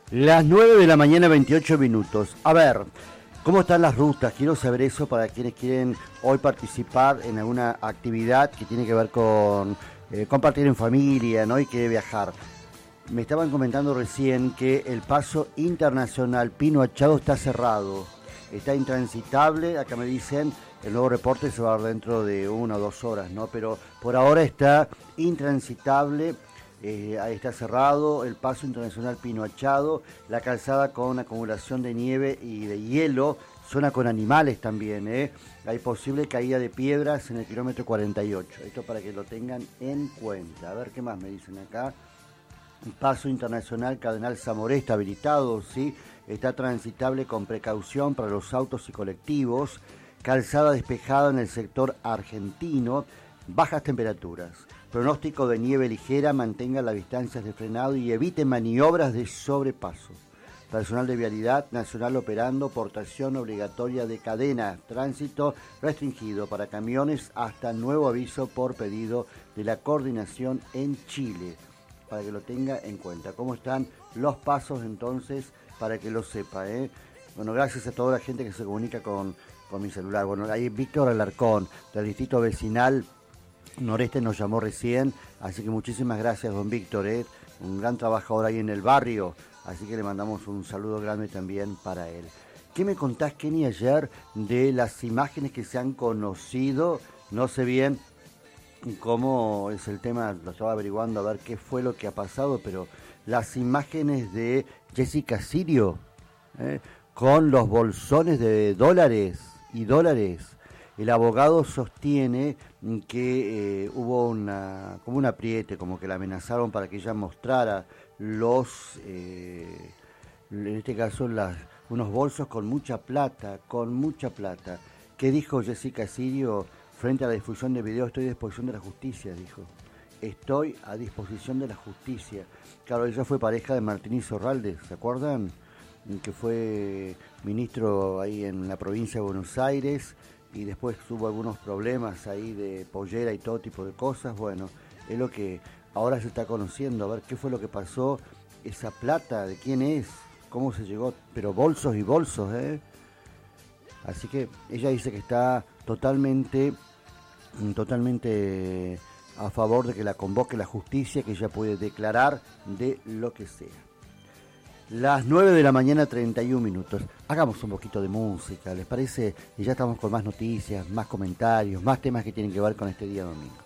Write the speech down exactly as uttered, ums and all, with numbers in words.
Las nueve de la mañana, veintiocho minutos. A ver, ¿cómo están las rutas? Quiero saber eso para quienes quieren hoy participar en alguna actividad que tiene que ver con eh, compartir en familia, ¿no? Y quiere viajar. Me estaban comentando recién que el paso internacional Pino Achado está cerrado, está intransitable. Acá me dicen, el nuevo reporte se va a dar dentro de una o dos horas, ¿no? Pero por ahora está intransitable. Eh, ahí está cerrado el paso internacional Pino Achado, la calzada con acumulación de nieve y de hielo, zona con animales también, ¿eh? Hay posible caída de piedras en el kilómetro cuarenta y ocho, esto para que lo tengan en cuenta. A ver qué más me dicen acá. Paso internacional Cardenal Zamoré está habilitado, ¿sí? Está transitable con precaución para los autos y colectivos, calzada despejada en el sector argentino, bajas temperaturas. Pronóstico de nieve ligera, mantenga las distancias de frenado y evite maniobras de sobrepaso. Personal de vialidad nacional operando, portación obligatoria de cadena, tránsito restringido para camiones hasta nuevo aviso por pedido de la coordinación en Chile, para que lo tenga en cuenta. ¿Cómo están los pasos entonces? Para que lo sepa, ¿eh? Bueno, gracias a toda la gente que se comunica con, con mi celular. Bueno, ahí Víctor Alarcón, del distrito vecinal Noreste, nos llamó recién, así que muchísimas gracias, don Víctor, ¿eh? Un gran trabajador ahí en el barrio, así que le mandamos un saludo grande también para él. ¿Qué me contás, Kenny, ayer de las imágenes que se han conocido? No sé bien cómo es el tema, lo estaba averiguando a ver qué fue lo que ha pasado, pero las imágenes de Jessica Sirio, ¿eh? Con los bolsones de dólares y dólares. El abogado sostiene que eh, hubo una, como un apriete, como que la amenazaron para que ella mostrara los, eh, en este caso, las, unos bolsos con mucha plata, con mucha plata. ¿Qué dijo Jessica Sirio frente a la difusión de video? Estoy a disposición de la justicia, dijo. Estoy a disposición de la justicia. Claro, ella fue pareja de Martín Insaurralde, ¿se acuerdan? Que fue ministro ahí en la provincia de Buenos Aires, y después tuvo algunos problemas ahí de pollera y todo tipo de cosas. Bueno, es lo que ahora se está conociendo, a ver qué fue lo que pasó, esa plata, de quién es, cómo se llegó, pero bolsos y bolsos, ¿eh? Así que ella dice que está totalmente, totalmente a favor de que la convoque la justicia, que ella puede declarar de lo que sea. Las nueve de la mañana, treinta y un minutos. Hagamos un poquito de música, ¿les parece? Y ya estamos con más noticias, más comentarios, más temas que tienen que ver con este día domingo.